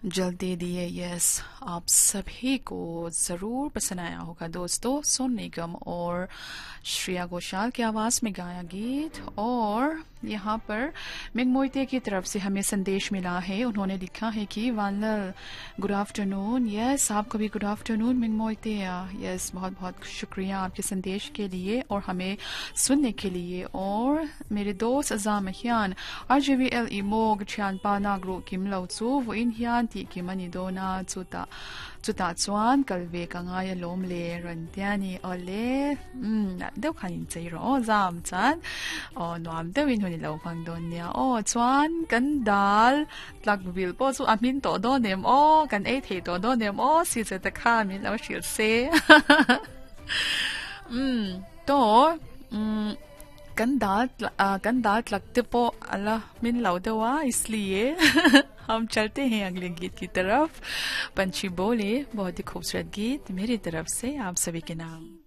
जल्द दे दिए। यस, आप सभी को ज़रूर पसंद आया होगा दोस्तों। सोनू निगम और श्रेया घोषाल की आवाज़ में गाया गीत। और यहाँ पर मिंग मोइते की तरफ से हमें संदेश मिला है। उन्होंने लिखा है कि वानल गुड आफ्टरनून। यस, आपको भी गुड आफ्टरनून मिंग मोइते। यस, बहुत बहुत शुक्रिया आपके संदेश के लिए और हमें सुनने के लिए। और मेरे दोस्त अजाम हियान RJVL इमोग छियान पाना ग्रो किम लाउचू वो इन हियान ती की मनीदोना चुता चुआन कलवे कंगाय लोम ले रंत्यानी ओले देव खाइन चैरो जाम चान और नोम देविन हुनी lau phang don nia o chuan kan dal tlak bil po chu amin to do nem o kan ei thei to do nem o si che ta kha min lo shil se to kan दाल लगते पो अल्लाह मिन लाउ दवा। इसलिए हम चलते हैं अगले गीत की तरफ। पंछी बोले बहुत ही खूबसूरत गीत मेरी तरफ से आप सभी के नाम।